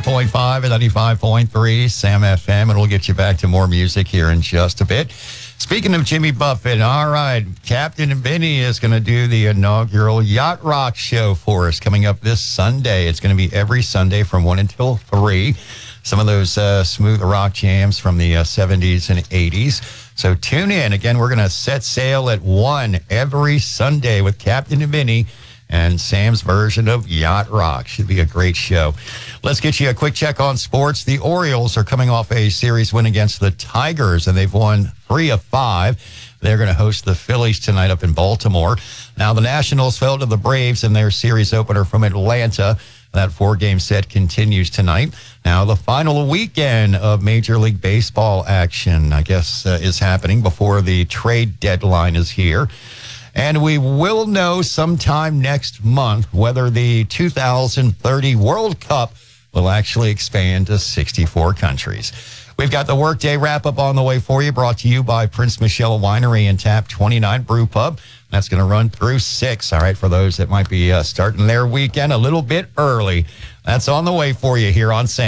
95.5 and 95.3 Sam FM, and we'll get you back to more music here in just a bit. Speaking of Jimmy Buffett, all right, Captain Vinny is going to do the inaugural Yacht Rock show for us coming up this Sunday. It's going to be every Sunday from 1 until 3. Some of those smooth rock jams from the 70s and 80s. So tune in. Again, we're going to set sail at 1 every Sunday with Captain Vinny and Sam's version of Yacht Rock. Should be a great show. Let's get you a quick check on sports. The Orioles are coming off a series win against the Tigers, and they've won 3 of 5. They're going to host the Phillies tonight up in Baltimore. Now, the Nationals fell to the Braves in their series opener from Atlanta. That 4-game set continues tonight. Now, the final weekend of Major League Baseball action, I guess, is happening before the trade deadline is here. And we will know sometime next month whether the 2030 World Cup will actually expand to 64 countries. We've got the Workday wrap-up on the way for you, brought to you by Prince Michelle Winery and Tap 29 Brew Pub. That's going to run through 6, all right, for those that might be starting their weekend a little bit early. That's on the way for you here on Sam.